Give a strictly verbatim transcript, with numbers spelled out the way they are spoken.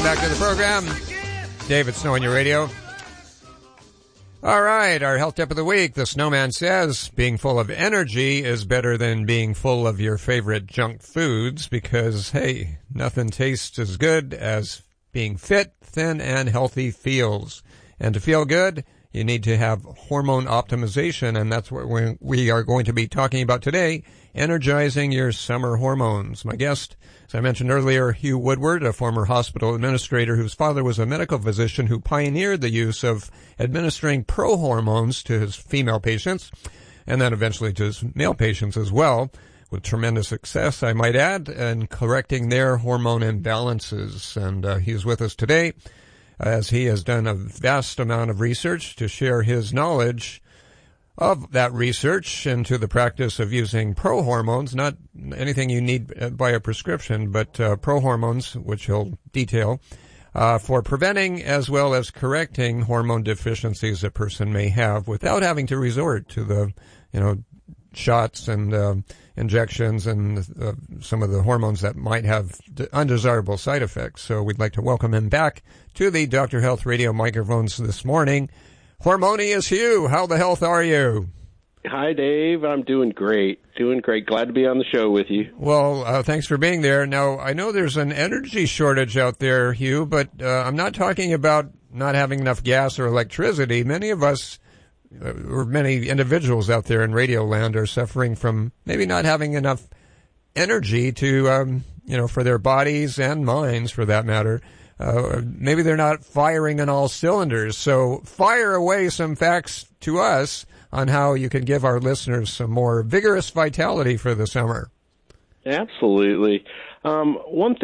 Welcome back to the program. David Snow on your radio. All right, our health tip of the week. The Snowman says being full of energy is better than being full of your favorite junk foods because, hey, nothing tastes as good as being fit, thin, and healthy feels. And to feel good, you need to have hormone optimization, and that's what we are going to be talking about today, energizing your summer hormones. My guest, as I mentioned earlier, Hugh Woodward, a former hospital administrator whose father was a medical physician who pioneered the use of administering pro-hormones to his female patients, and then eventually to his male patients as well, with tremendous success, I might add, in correcting their hormone imbalances. And uh, he's with us today, as he has done a vast amount of research to share his knowledge of that research into the practice of using pro-hormones, not anything you need by a prescription, but uh, pro-hormones, which he'll detail, uh, for preventing as well as correcting hormone deficiencies a person may have without having to resort to the, you know, shots and uh, injections and uh, some of the hormones that might have undesirable side effects. So we'd like to welcome him back to the Doctor Health Radio microphones this morning. Hormonious Hugh, how the health are you? Hi, Dave. I'm doing great. Doing great. Glad to be on the show with you. Well, uh, thanks for being there. Now, I know there's an energy shortage out there, Hugh, but uh, I'm not talking about not having enough gas or electricity. Many of us, uh, or many individuals out there in radio land, are suffering from maybe not having enough energy to, um, you know, for their bodies and minds, for that matter. Uh, maybe they're not firing on all cylinders. So fire away some facts to us on how you can give our listeners some more vigorous vitality for the summer. Absolutely. Um, one